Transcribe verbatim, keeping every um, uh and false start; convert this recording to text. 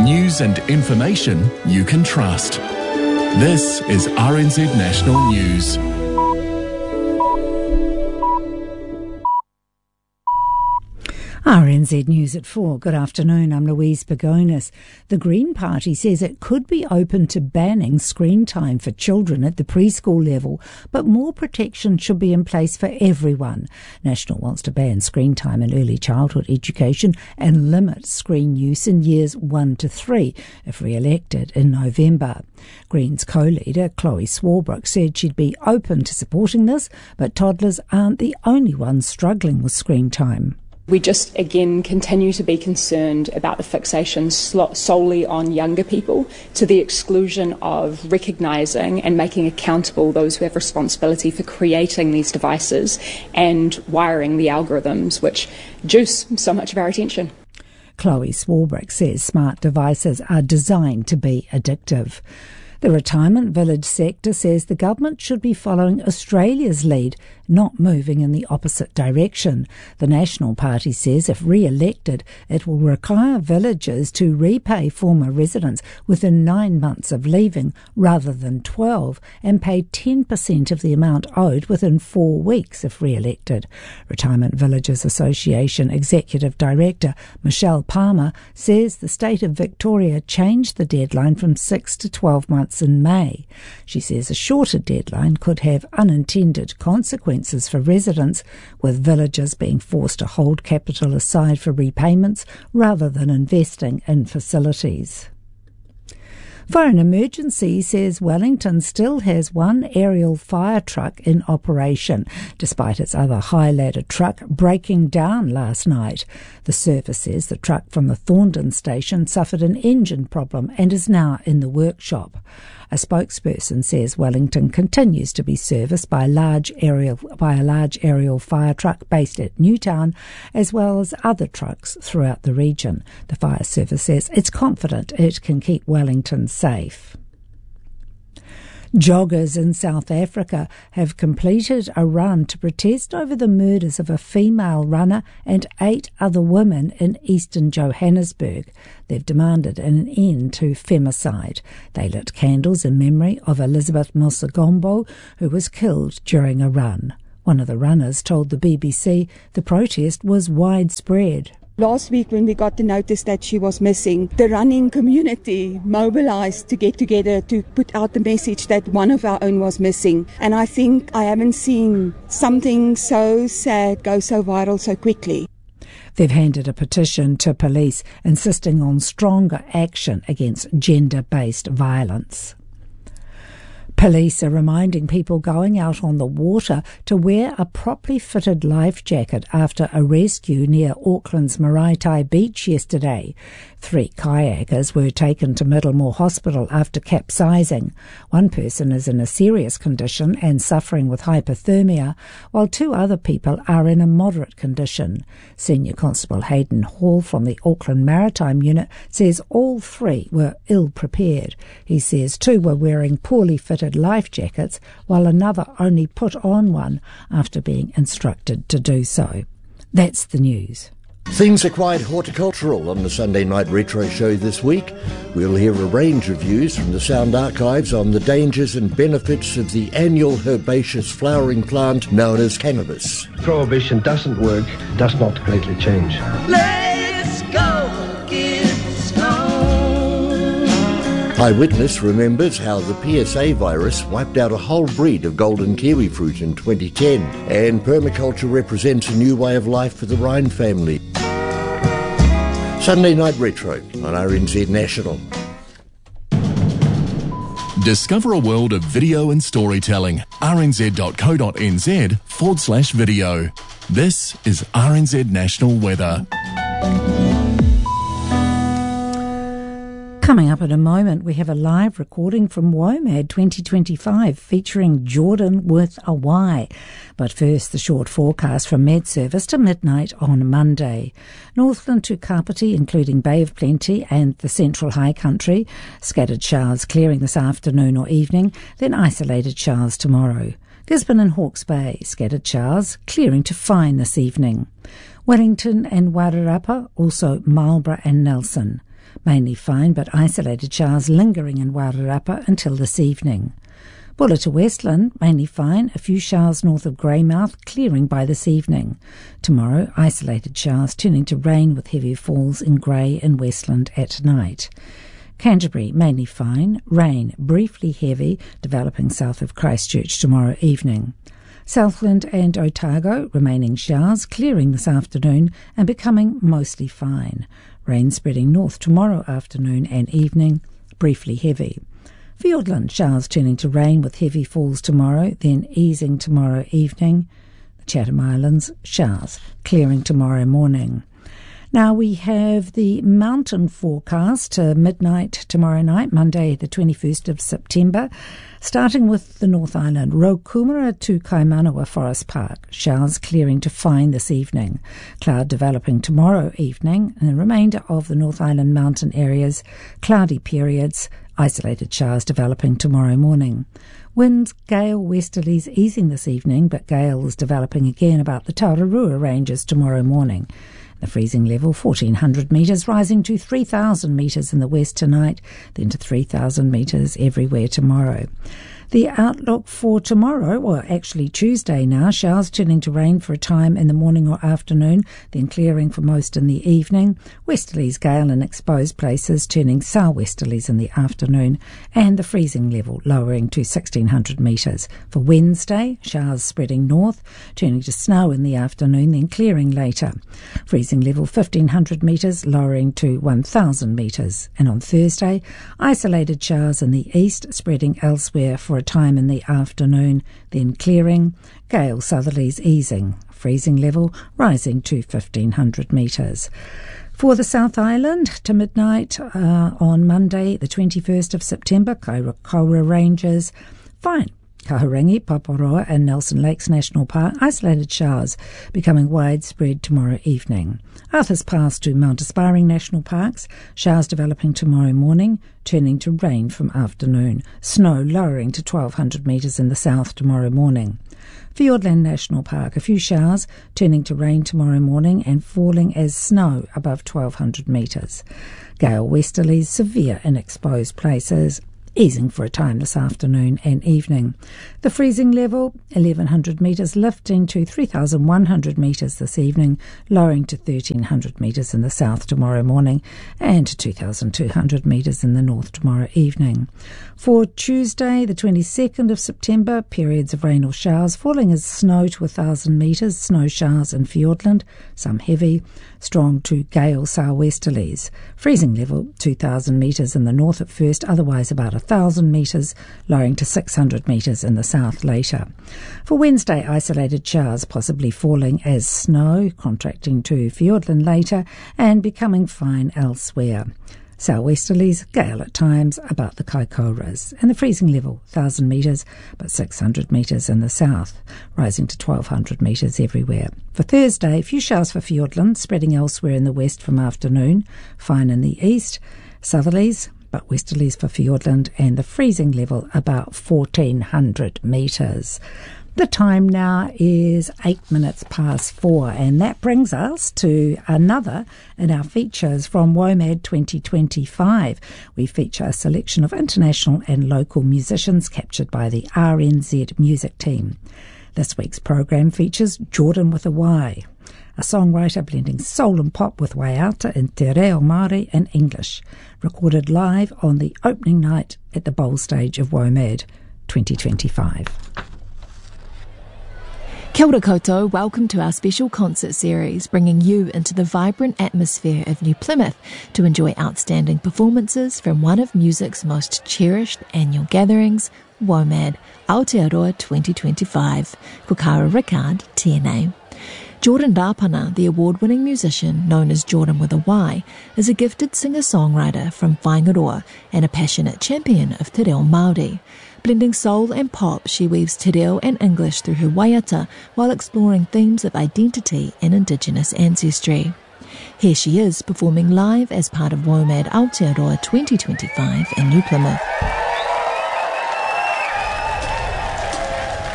News and information you can trust. This is R N Z National News. R N Z News at four. Good afternoon, I'm Louise Pagonis. The Green Party says it could be open to banning screen time for children at the preschool level, but more protection should be in place for everyone. National wants to ban screen time in early childhood education and limit screen use in years one to three, if re-elected in November. Greens co-leader Chloe Swarbrick said she'd be open to supporting this, but toddlers aren't the only ones struggling with screen time. We just, again, continue to be concerned about the fixation solely on younger people to the exclusion of recognising and making accountable those who have responsibility for creating these devices and wiring the algorithms which juice so much of our attention. Chloe Swarbrick says smart devices are designed to be addictive. The retirement village sector says the government should be following Australia's lead, not moving in the opposite direction. The National Party says if re-elected, it will require villages to repay former residents within nine months of leaving rather than twelve, and pay ten percent of the amount owed within four weeks if re-elected. Retirement Villages Association Executive Director Michelle Palmer says the state of Victoria changed the deadline from six to twelve months in May. She says a shorter deadline could have unintended consequences for residents, with villagers being forced to hold capital aside for repayments rather than investing in facilities. Foreign Emergency says Wellington still has one aerial fire truck in operation, despite its other high-ladder truck breaking down last night. The service says the truck from the Thorndon station suffered an engine problem and is now in the workshop. A spokesperson says Wellington continues to be serviced by a large aerial by a large aerial fire truck based at Newtown, as well as other trucks throughout the region. The fire service says it's confident it can keep Wellington safe. Joggers in South Africa have completed a run to protest over the murders of a female runner and eight other women in eastern Johannesburg. They've demanded an end to femicide. They lit candles in memory of Elizabeth Musogombo, who was killed during a run. One of the runners told the B B C the protest was widespread. Last week, when we got the notice that she was missing, the running community mobilized to get together to put out the message that one of our own was missing. And I think I haven't seen something so sad go so viral so quickly. They've handed a petition to police insisting on stronger action against gender-based violence. Police are reminding people going out on the water to wear a properly fitted life jacket after a rescue near Auckland's Maraetai Beach yesterday. Three kayakers were taken to Middlemore Hospital after capsizing. One person is in a serious condition and suffering with hypothermia, while two other people are in a moderate condition. Senior Constable Hayden Hall from the Auckland Maritime Unit says all three were ill-prepared. He says two were wearing poorly fitted life jackets, while another only put on one after being instructed to do so. That's the news. Things are quite horticultural on the Sunday Night Retro Show this week. We'll hear a range of views from the Sound Archives on the dangers and benefits of the annual herbaceous flowering plant known as cannabis. Prohibition doesn't work, does not greatly change. Let's go, kids, home. Eyewitness remembers how the P S A virus wiped out a whole breed of golden kiwi fruit in twenty ten, and permaculture represents a new way of life for the Rhine family. Sunday Night Retro on R N Z National. Discover a world of video and storytelling. rnz.co.nz forward slash video. This is R N Z National Weather. Coming up in a moment, we have a live recording from WOMAD twenty twenty-five featuring Jordan with a Y. But first, the short forecast from MedService to midnight on Monday. Northland to Kapiti, including Bay of Plenty and the Central High Country. Scattered showers clearing this afternoon or evening, then isolated showers tomorrow. Gisborne and Hawke's Bay, scattered showers, clearing to fine this evening. Wellington and Wairarapa, also Marlborough and Nelson. Mainly fine, but isolated showers lingering in Wairarapa until this evening. Bulla to Westland, mainly fine, a few showers north of Greymouth, clearing by this evening. Tomorrow, isolated showers turning to rain with heavy falls in Grey and Westland at night. Canterbury, mainly fine, rain, briefly heavy, developing south of Christchurch tomorrow evening. Southland and Otago, remaining showers, clearing this afternoon and becoming mostly fine. Rain spreading north tomorrow afternoon and evening, briefly heavy. Fiordland, showers turning to rain with heavy falls tomorrow, then easing tomorrow evening. The Chatham Islands, showers, clearing tomorrow morning. Now we have the mountain forecast to midnight tomorrow night, Monday the twenty-first of September, starting with the North Island, Rokumara to Kaimanawa Forest Park. Showers clearing to fine this evening. Cloud developing tomorrow evening, and the remainder of the North Island mountain areas, cloudy periods, isolated showers developing tomorrow morning. Winds, gale westerlies easing this evening, but gales developing again about the Tararua ranges tomorrow morning. The freezing level, fourteen hundred metres, rising to three thousand metres in the west tonight, then to three thousand metres everywhere tomorrow. The outlook for tomorrow, or actually Tuesday now, showers turning to rain for a time in the morning or afternoon, then clearing for most in the evening. Westerlies, gale in exposed places, turning southwesterlies in the afternoon, and the freezing level lowering to sixteen hundred metres. For Wednesday, showers spreading north, turning to snow in the afternoon, then clearing later. Freezing level fifteen hundred metres, lowering to one thousand metres. And on Thursday, isolated showers in the east, spreading elsewhere for a time in the afternoon, then clearing. Gale southerlies easing. Freezing level rising to fifteen hundred metres. For the South Island, to midnight uh, on Monday, the twenty-first of September, Kaikoura Ranges, fine. Kahurangi, Paparoa and Nelson Lakes National Park, isolated showers becoming widespread tomorrow evening. Arthur's Pass to Mount Aspiring National Parks, showers developing tomorrow morning, turning to rain from afternoon. Snow lowering to twelve hundred metres in the south tomorrow morning. Fiordland National Park, a few showers turning to rain tomorrow morning and falling as snow above twelve hundred metres. Gale westerlies severe in exposed places, easing for a time this afternoon and evening. The freezing level, eleven hundred metres, lifting to three thousand one hundred metres this evening, lowering to thirteen hundred metres in the south tomorrow morning and to two thousand two hundred metres in the north tomorrow evening. For Tuesday, the twenty-second of September, periods of rain or showers, falling as snow to one thousand metres, snow showers in Fiordland, some heavy, strong to gale southwesterlies. Freezing level, two thousand metres in the north at first, otherwise about one thousand metres, lowering to six hundred metres in the south later. For Wednesday, isolated showers possibly falling as snow, contracting to Fiordland later and becoming fine elsewhere. Southwesterlies, gale at times about the Kaikouras, and the freezing level, one thousand metres, but six hundred metres in the south, rising to twelve hundred metres everywhere. For Thursday, a few showers for Fiordland, spreading elsewhere in the west from afternoon, fine in the east, southerlies, but westerlies for Fiordland, and the freezing level about fourteen hundred metres. The time now is eight minutes past four, and that brings us to another in our features from WOMAD twenty twenty-five. We feature a selection of international and local musicians captured by the R N Z music team. This week's program features Jordan with a Y, a songwriter blending soul and pop with waiata in te reo Māori and English, recorded live on the opening night at the bowl stage of WOMAD twenty twenty-five. Kia ora koutou, welcome to our special concert series, bringing you into the vibrant atmosphere of New Plymouth to enjoy outstanding performances from one of music's most cherished annual gatherings, WOMAD Aotearoa twenty twenty-five, ko Kara Rickard, tēnei. Jordan Rapana, the award-winning musician known as Jordan with a Y, is a gifted singer-songwriter from Whaingaroa and a passionate champion of te reo Māori. Blending soul and pop, she weaves te reo and English through her waiata while exploring themes of identity and Indigenous ancestry. Here she is performing live as part of WOMAD Aotearoa twenty twenty-five in New Plymouth.